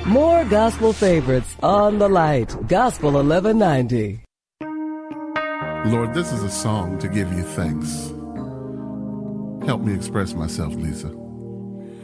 More gospel favorites on the Light. Gospel 1190. Lord, this is a song to give you thanks. Help me express myself, Lisa.